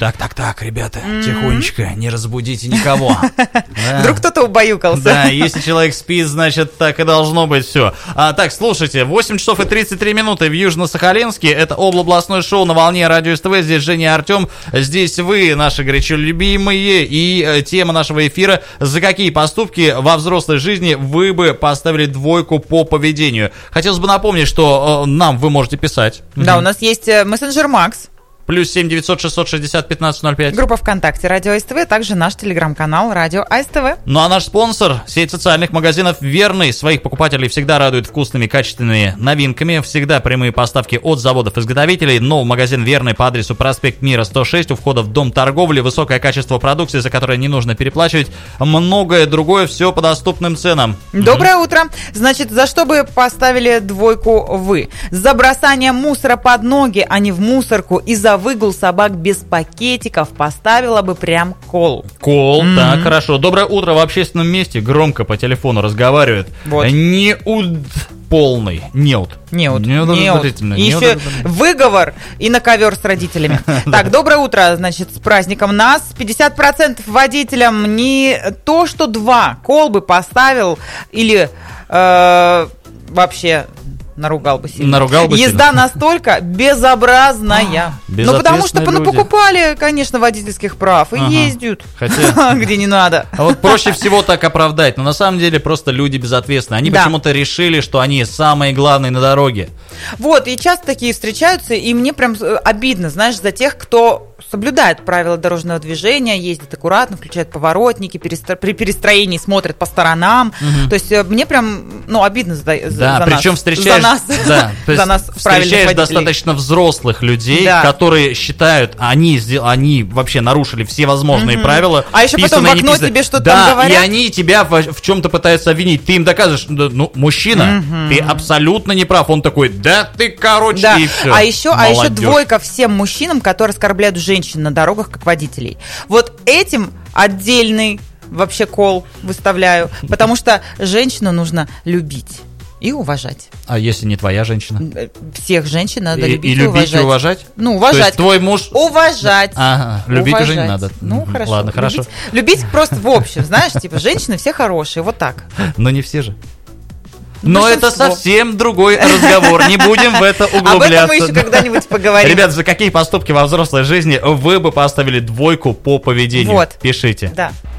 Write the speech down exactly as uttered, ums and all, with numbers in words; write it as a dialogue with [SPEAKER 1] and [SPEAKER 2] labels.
[SPEAKER 1] Так, так, так, ребята, mm-hmm. тихонечко, не разбудите никого.
[SPEAKER 2] Вдруг кто-то убаюкался.
[SPEAKER 1] Да, если человек спит, значит, так и должно быть все. А, так, слушайте, восемь часов и тридцать три минуты в Южно-Сахалинске. Это областное шоу на волне Радио СТВ. Здесь Женя и Артем. Здесь вы, наши горячо любимые. И э, тема нашего эфира: за какие поступки во взрослой жизни вы бы поставили двойку по поведению? Хотелось бы напомнить, что э, нам вы можете писать.
[SPEAKER 2] Да, у нас есть мессенджер Макс.
[SPEAKER 1] Плюс семь девятьсот шестьсот шестьдесят пятнадцать ноль пять.
[SPEAKER 2] Группа ВКонтакте Радио СТВ, также наш телеграм-канал Радио АСТВ.
[SPEAKER 1] Ну а наш спонсор, сеть социальных магазинов «Верный», своих покупателей всегда радует вкусными, качественными новинками, всегда прямые поставки от заводов-изготовителей. Новый магазин «Верный» по адресу проспект Мира, сто шесть, у входа в Дом торговли, высокое качество продукции, за которое не нужно переплачивать, многое другое, все по доступным ценам.
[SPEAKER 2] Доброе mm-hmm. утро. Значит, за что бы поставили двойку вы? За бросание мусора под ноги, а не в мусорку, и за выгул собак без пакетиков поставила бы прям кол.
[SPEAKER 1] Кол, mm-hmm. так, хорошо. Доброе утро. В общественном месте громко по телефону разговаривают.
[SPEAKER 2] Вот.
[SPEAKER 1] Неуд полный. Неуд.
[SPEAKER 2] Неуд. Неуд. И еще выговор и на ковер с родителями. Так, доброе утро, значит, с праздником нас. пятьдесят процентов водителям не то, что два кол бы поставил или э, вообще... Наругал бы сильно.
[SPEAKER 1] Наругал бы
[SPEAKER 2] Езда
[SPEAKER 1] сильно.
[SPEAKER 2] Настолько безобразная. Ну, потому что ну, покупали, конечно, водительских прав и ага. ездят, Хотя... где не надо.
[SPEAKER 1] А вот проще всего так оправдать. Но на самом деле просто люди безответственные. Они да. почему-то решили, что они самые главные на дороге.
[SPEAKER 2] Вот, и часто такие встречаются, и мне прям обидно, знаешь, за тех, кто соблюдает правила дорожного движения, ездит аккуратно, включает поворотники, перестро... при перестроении смотрит по сторонам. Угу. То есть мне прям, ну, обидно за,
[SPEAKER 1] да,
[SPEAKER 2] за
[SPEAKER 1] причем
[SPEAKER 2] нас.
[SPEAKER 1] Встречаешь,
[SPEAKER 2] за нас.
[SPEAKER 1] Да, то есть
[SPEAKER 2] за нас
[SPEAKER 1] встречаешь достаточно взрослых людей, да. которые считают, они, они вообще нарушили все возможные угу. правила.
[SPEAKER 2] А еще потом в окно тебе что-то
[SPEAKER 1] да,
[SPEAKER 2] там говорят.
[SPEAKER 1] И они тебя в, в чем-то пытаются обвинить. Ты им доказываешь, ну, мужчина, угу. ты абсолютно не прав. Он такой, да ты, короче,
[SPEAKER 2] да.
[SPEAKER 1] и все.
[SPEAKER 2] А еще, а еще двойка всем мужчинам, которые оскорбляют женщин на дорогах как водителей. Вот этим отдельный вообще кол выставляю, потому что женщину нужно любить и уважать.
[SPEAKER 1] А если не твоя женщина?
[SPEAKER 2] Всех женщин надо
[SPEAKER 1] и,
[SPEAKER 2] любить
[SPEAKER 1] и,
[SPEAKER 2] и
[SPEAKER 1] любить
[SPEAKER 2] уважать.
[SPEAKER 1] и уважать?
[SPEAKER 2] Ну, уважать.
[SPEAKER 1] То есть твой муж...
[SPEAKER 2] Уважать.
[SPEAKER 1] Ага, любить
[SPEAKER 2] уважать.
[SPEAKER 1] уже не надо.
[SPEAKER 2] Ну, хорошо.
[SPEAKER 1] Ладно, хорошо.
[SPEAKER 2] Любить, любить просто в общем, знаешь, типа, женщины все хорошие, вот так.
[SPEAKER 1] Но не все же. Но это совсем другой разговор, не будем в это углубляться.
[SPEAKER 2] Об этом мы еще когда-нибудь поговорим.
[SPEAKER 1] Ребят, за какие поступки во взрослой жизни вы бы поставили двойку по поведению?
[SPEAKER 2] Вот.
[SPEAKER 1] Пишите.
[SPEAKER 2] Да.